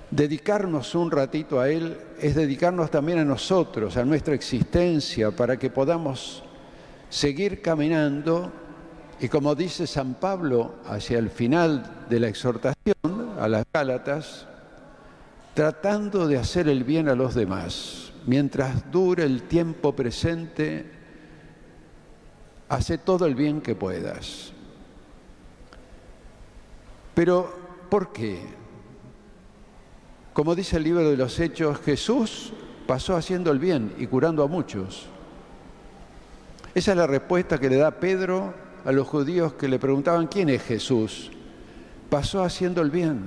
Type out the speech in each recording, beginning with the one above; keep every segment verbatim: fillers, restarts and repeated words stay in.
Dedicarnos un ratito a Él es dedicarnos también a nosotros, a nuestra existencia, para que podamos seguir caminando y, como dice San Pablo hacia el final de la exhortación a las Gálatas, tratando de hacer el bien a los demás. Mientras dure el tiempo presente, hace todo el bien que puedas. Pero, ¿por qué? Como dice el libro de los Hechos, Jesús pasó haciendo el bien y curando a muchos. Esa es la respuesta que le da Pedro a los judíos que le preguntaban ¿quién es Jesús? Pasó haciendo el bien.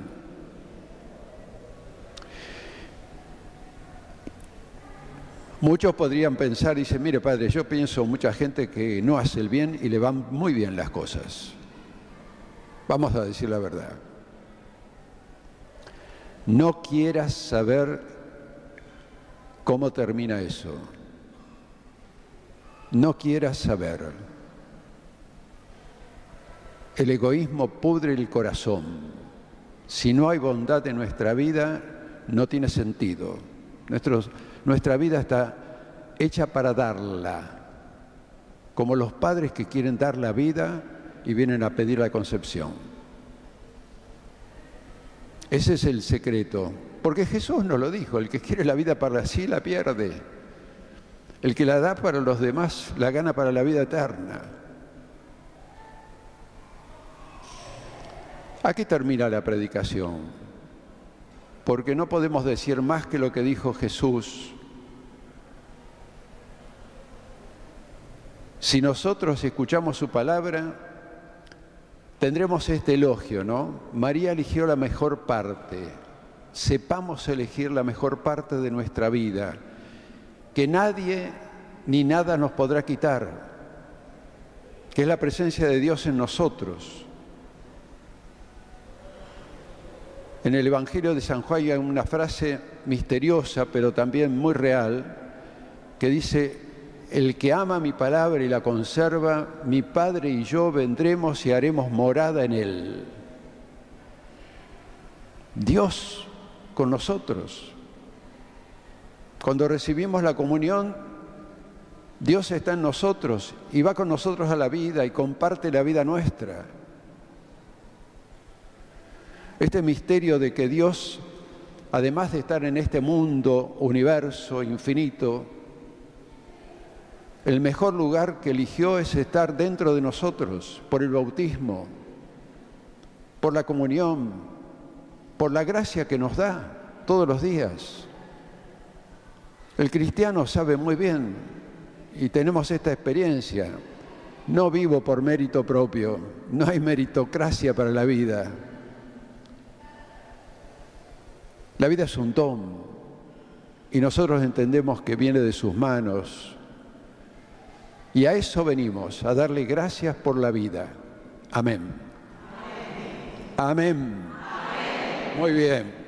Muchos podrían pensar, dice, mire padre, yo pienso mucha gente que no hace el bien y le van muy bien las cosas. Vamos a decir la verdad. No quieras saber cómo termina eso. No quieras saber. El egoísmo pudre el corazón. Si no hay bondad en nuestra vida, no tiene sentido. Nuestros, nuestra vida está hecha para darla, como los padres que quieren dar la vida y vienen a pedir la concepción. Ese es el secreto, porque Jesús nos lo dijo, el que quiere la vida para sí la pierde. El que la da para los demás la gana para la vida eterna. Aquí termina la predicación, porque no podemos decir más que lo que dijo Jesús. Si nosotros escuchamos su palabra, tendremos este elogio, ¿no? María eligió la mejor parte. Sepamos elegir la mejor parte de nuestra vida, que nadie ni nada nos podrá quitar, que es la presencia de Dios en nosotros. En el Evangelio de San Juan hay una frase misteriosa, pero también muy real, que dice: el que ama mi palabra y la conserva, mi Padre y yo vendremos y haremos morada en él. Dios con nosotros. Cuando recibimos la comunión, Dios está en nosotros y va con nosotros a la vida y comparte la vida nuestra. Este misterio de que Dios, además de estar en este mundo, universo, infinito, el mejor lugar que eligió es estar dentro de nosotros, por el bautismo, por la comunión, por la gracia que nos da todos los días. El cristiano sabe muy bien, y tenemos esta experiencia, no vivo por mérito propio, no hay meritocracia para la vida. La vida es un don, y nosotros entendemos que viene de sus manos. Y a eso venimos, a darle gracias por la vida. Amén. Amén. Amén. Amén. Muy bien.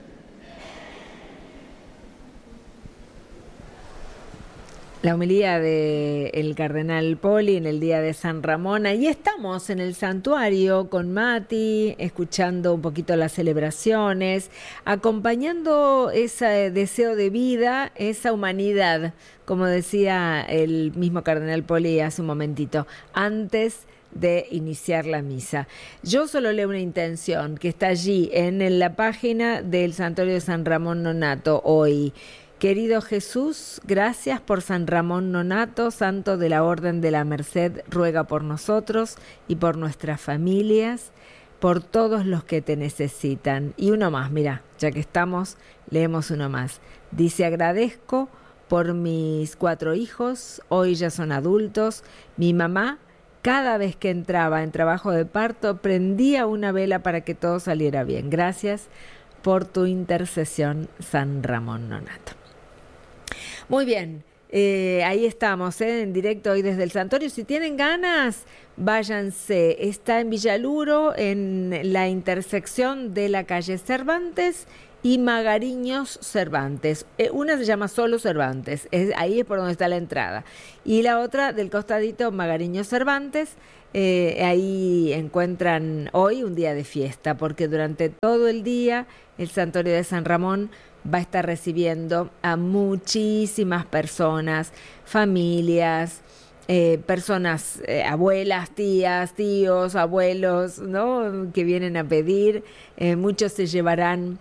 La homilía del cardenal Poli en el día de San Ramón. Ahí estamos en el santuario con Mati, escuchando un poquito las celebraciones, acompañando ese deseo de vida, esa humanidad, como decía el mismo cardenal Poli hace un momentito, antes de iniciar la misa. Yo solo leo una intención que está allí en la página del santuario de San Ramón Nonnato hoy. Querido Jesús, gracias por San Ramón Nonnato, santo de la Orden de la Merced, ruega por nosotros y por nuestras familias, por todos los que te necesitan. Y uno más, mira, ya que estamos, leemos uno más. Dice: agradezco por mis cuatro hijos, hoy ya son adultos. Mi mamá, cada vez que entraba en trabajo de parto, prendía una vela para que todo saliera bien. Gracias por tu intercesión, San Ramón Nonnato. Muy bien, eh, ahí estamos, ¿eh? En directo hoy desde el santuario. Si tienen ganas, váyanse. Está en Villaluro, en la intersección de la calle Cervantes y Magariños Cervantes. Eh, una se llama solo Cervantes, es, ahí es por donde está la entrada. Y la otra del costadito, Magariños Cervantes, eh, ahí encuentran hoy un día de fiesta, porque durante todo el día el Santuario de San Ramón va a estar recibiendo a muchísimas personas, familias, eh, personas, eh, abuelas, tías, tíos, abuelos, ¿no? Que vienen a pedir. Eh, muchos se llevarán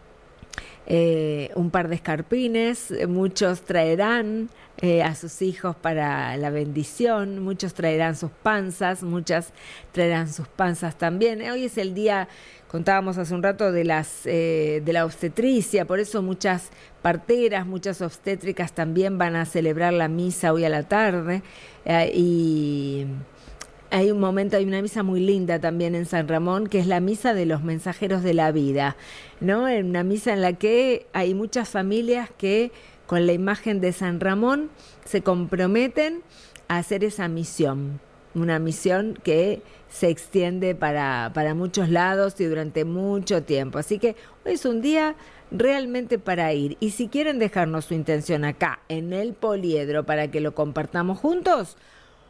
eh, un par de escarpines, eh, muchos traerán eh, a sus hijos para la bendición, muchos traerán sus panzas, muchas traerán sus panzas también. Hoy es el día, contábamos hace un rato, de las eh, de la obstetricia, por eso muchas parteras, muchas obstétricas también van a celebrar la misa hoy a la tarde, eh, y hay un momento, hay una misa muy linda también en San Ramón, que es la misa de los mensajeros de la vida, ¿no? En una misa en la que hay muchas familias que con la imagen de San Ramón se comprometen a hacer esa misión, una misión que se extiende para, para muchos lados y durante mucho tiempo. Así que hoy es un día realmente para ir. Y si quieren dejarnos su intención acá en el Poliedro para que lo compartamos juntos,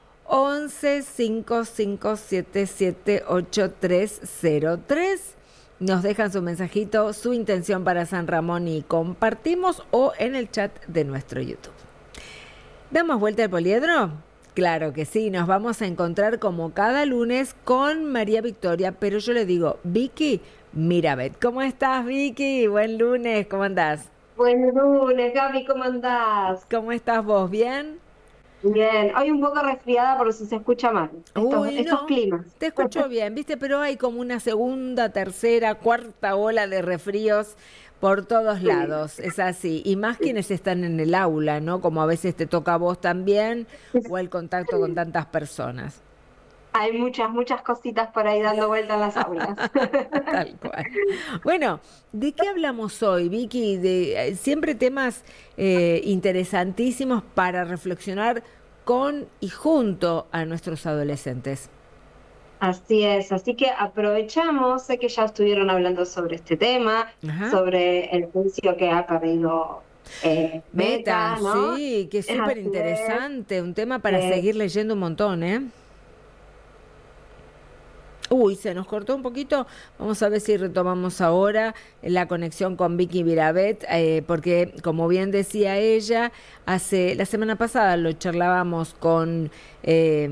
once cinco cinco siete siete ocho tres cero tres. Nos dejan su mensajito, su intención para San Ramón y compartimos, o en el chat de nuestro YouTube. ¿Damos vuelta al Poliedro? Claro que sí, nos vamos a encontrar como cada lunes con María Victoria, pero yo le digo Vicky Mirabet. ¿Cómo estás, Vicky? Buen lunes, ¿cómo andás? Buen lunes, Gaby, ¿cómo andás? ¿Cómo estás vos? ¿Bien? Bien, hoy un poco resfriada por si se escucha mal, estos, Uy, estos no, climas. te escucho bien, ¿viste? Pero hay como una segunda, tercera, cuarta ola de resfríos por todos lados, es así. Y más quienes están en el aula, ¿no? Como a veces te toca a vos también, o el contacto con tantas personas. Hay muchas, muchas cositas por ahí dando vuelta en las aulas. Tal cual. Bueno, ¿de qué hablamos hoy, Vicky? De eh, siempre temas eh, interesantísimos para reflexionar con y junto a nuestros adolescentes. Así es, así que aprovechamos, sé que ya estuvieron hablando sobre este tema, Ajá. sobre el juicio que ha perdido eh, Meta, Meta, ¿no? sí, que es Así súper es, interesante, un tema para eh, seguir leyendo un montón, ¿eh? Uy, se nos cortó un poquito. Vamos a ver si retomamos ahora la conexión con Vicky Mirabet, eh, porque como bien decía ella, hace la semana pasada lo charlábamos con eh,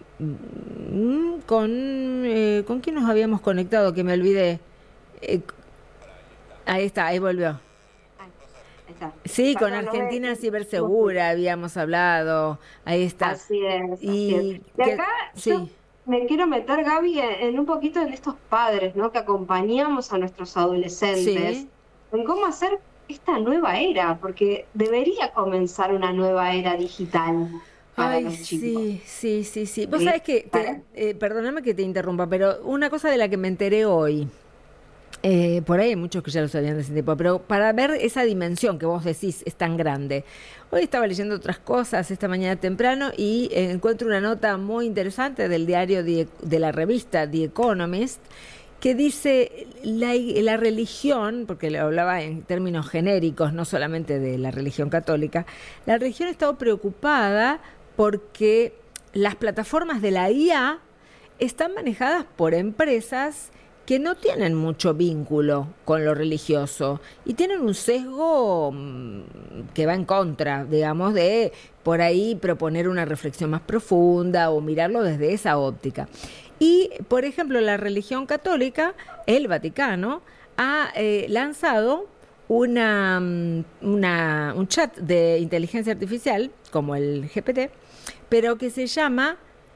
mm, con eh, ¿con quién nos habíamos conectado? Que me olvidé. Eh, ahí está, ahí volvió. ahí está. Sí, con Perdón, no me- Argentina no- Cibersegura habíamos hablado. Ahí está. Así es, así Y es. De que, acá yo sí. me quiero meter, Gaby, en, en un poquito en estos padres, ¿no? Que acompañamos a nuestros adolescentes, Sí. en cómo hacer esta nueva era, porque debería comenzar una nueva era digital para Ay, los chicos. sí, sí, sí, sí. Vos ¿Sí? sabés que, te, Para- eh, perdóname que te interrumpa, pero una cosa de la que me enteré hoy, eh, por ahí hay muchos que ya lo sabían de ese tiempo, pero para ver esa dimensión que vos decís es tan grande. Hoy estaba leyendo otras cosas esta mañana temprano y eh, encuentro una nota muy interesante del diario The- de la revista The Economist, que dice la, la religión, porque le hablaba en términos genéricos, no solamente de la religión católica, la religión ha estado preocupada porque las plataformas de la I A están manejadas por empresas que no tienen mucho vínculo con lo religioso y tienen un sesgo mm, que va en contra, digamos, de por ahí proponer una reflexión más profunda o mirarlo desde esa óptica. Y, por ejemplo, la religión católica, el Vaticano, ha eh, lanzado una, mm, una, un chat de inteligencia artificial, como el G P T, pero que se llama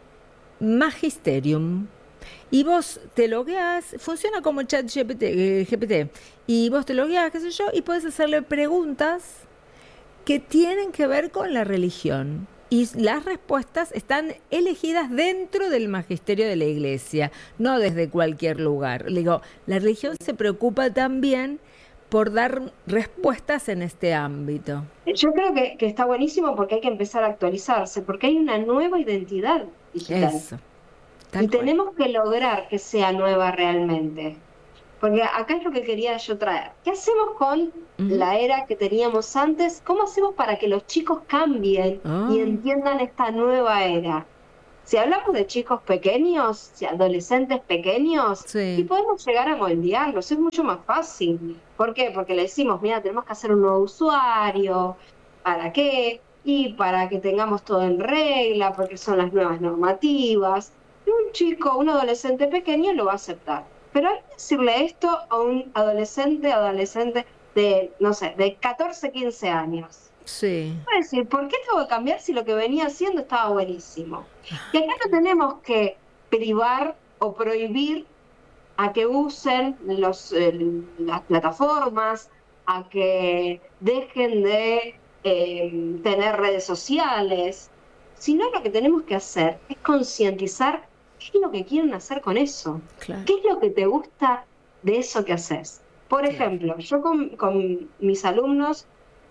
Magisterium. Y vos te logueás, funciona como el chat G P T, eh, G P T, y vos te logueás, qué sé yo, y podés hacerle preguntas que tienen que ver con la religión. Y las respuestas están elegidas dentro del magisterio de la iglesia, no desde cualquier lugar. Le digo, la religión se preocupa también por dar respuestas en este ámbito. Yo creo que, que está buenísimo porque hay que empezar a actualizarse, porque hay una nueva identidad digital. Eso. Tal Y cual. tenemos que lograr que sea nueva realmente. Porque acá es lo que quería yo traer. ¿Qué hacemos con Ujú. la era que teníamos antes? ¿Cómo hacemos para que los chicos cambien Ah. y entiendan esta nueva era? Si hablamos de chicos pequeños, si adolescentes pequeños, Sí. sí podemos llegar a moldearlos, es mucho más fácil. ¿Por qué? Porque le decimos, mira, tenemos que hacer un nuevo usuario, ¿para qué? Y para que tengamos todo en regla, porque son las nuevas normativas. Y un chico, un adolescente pequeño lo va a aceptar. Pero hay que decirle esto a un adolescente, adolescente de, no sé, de catorce, quince años. Sí. Voy a decir, ¿por qué tengo que cambiar si lo que venía haciendo estaba buenísimo? Y acá no tenemos que privar o prohibir a que usen los, eh, las plataformas, a que dejen de eh, tener redes sociales, sino lo que tenemos que hacer es concientizar qué es lo que quieren hacer con eso, Claro. qué es lo que te gusta de eso que haces. Por Claro. ejemplo, yo con, con mis alumnos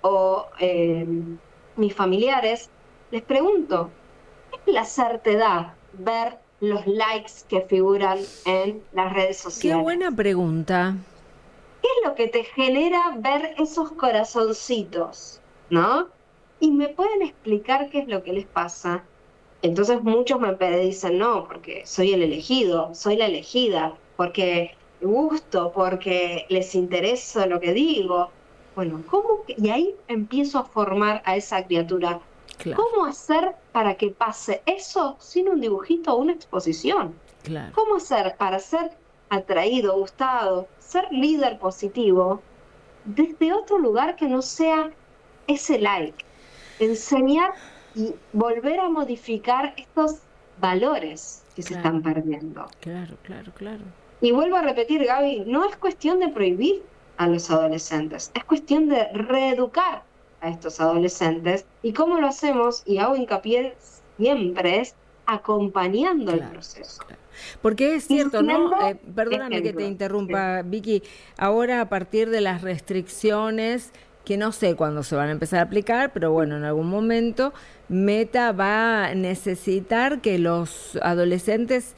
o eh, mis familiares les pregunto, ¿qué placer te da ver los likes que figuran en las redes Qué sociales? buena pregunta. ¿Qué es lo que te genera ver esos corazoncitos? ¿No? Y me pueden explicar qué es lo que les pasa. Entonces muchos me dicen, no, porque soy el elegido, soy la elegida, porque gusto, porque les interesa lo que digo. Bueno, ¿cómo que? Y ahí empiezo a formar a esa criatura. Claro. ¿Cómo hacer para que pase eso sin un dibujito o una exposición? Claro. ¿Cómo hacer para ser atraído, gustado, ser líder positivo desde otro lugar que no sea ese like? Enseñar y volver a modificar estos valores que se Claro. están perdiendo. Claro, claro, claro. Y vuelvo a repetir, Gaby, no es cuestión de prohibir a los adolescentes, es cuestión de reeducar a estos adolescentes. ¿Y cómo lo hacemos? Y hago hincapié siempre es acompañando Claro, el proceso. claro. Porque es cierto, ¿no? Diciendo Eh, perdóname que te ejemplos, interrumpa, Vicky. Ahora, a partir de las restricciones, que no sé cuándo se van a empezar a aplicar, pero bueno, en algún momento, Meta va a necesitar que los adolescentes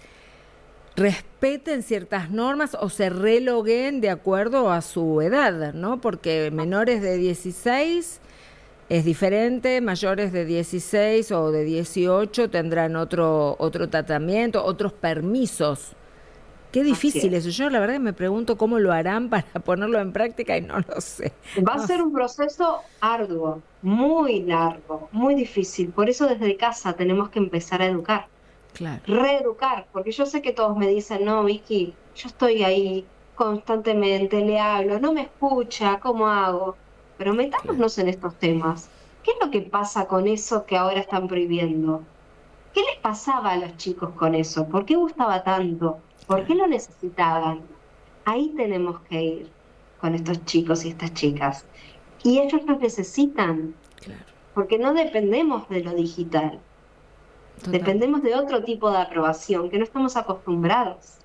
respeten ciertas normas o se relogueen de acuerdo a su edad, ¿no? Porque menores de dieciséis es diferente, mayores de dieciséis o de dieciocho tendrán otro otro tratamiento, otros permisos. Qué difícil eso. Yo la verdad que me pregunto cómo lo harán para ponerlo en práctica y no lo sé. Va a ser un proceso arduo, muy largo, muy difícil. Por eso desde casa tenemos que empezar a educar. Claro. Reeducar, porque yo sé que todos me dicen, no, Vicky, yo estoy ahí constantemente, le hablo, no me escucha, ¿cómo hago? Pero metámonos en estos temas. ¿Qué es lo que pasa con eso que ahora están prohibiendo? ¿Qué les pasaba a los chicos con eso? ¿Por qué gustaba tanto? ¿Por qué lo necesitaban? Ahí tenemos que ir con estos chicos y estas chicas. Y ellos nos necesitan, Claro. porque no dependemos de lo digital. Total. Dependemos de otro tipo de aprobación que no estamos acostumbrados.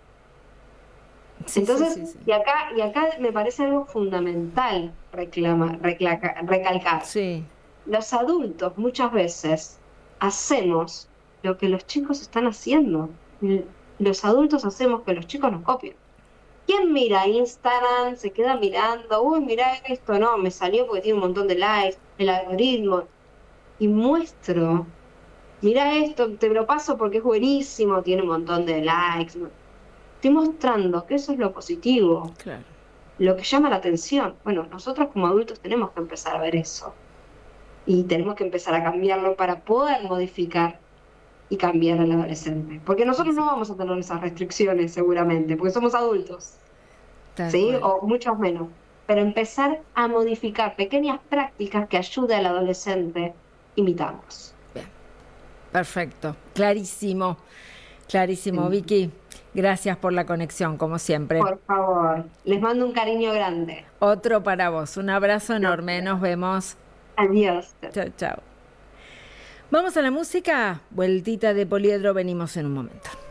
Sí, Entonces, sí, sí, sí. y acá, y acá me parece algo fundamental reclama, reclaca, recalcar. Sí. Los adultos muchas veces hacemos lo que los chicos están haciendo. Los adultos hacemos que los chicos nos copien. ¿Quién mira Instagram? Se queda mirando, uy, mira esto, no, me salió porque tiene un montón de likes, el algoritmo. Y muestro, mira esto, te lo paso porque es buenísimo, tiene un montón de likes. Estoy mostrando que eso es lo positivo, Claro. lo que llama la atención. Bueno, nosotros como adultos tenemos que empezar a ver eso. Y tenemos que empezar a cambiarlo para poder modificar y cambiar al adolescente. Porque nosotros no vamos a tener esas restricciones seguramente, porque somos adultos. Tal ¿Sí? cual. O muchos menos. Pero empezar a modificar pequeñas prácticas que ayuden al adolescente, imitamos. Bien. Perfecto. Clarísimo. Clarísimo, Sí. Vicky. Gracias por la conexión, como siempre. Por favor, les mando un cariño grande. Otro para vos. Un abrazo enorme. Nos vemos. Adiós. Chao, chao. Vamos a la música. Vueltita de Poliedro. Venimos en un momento.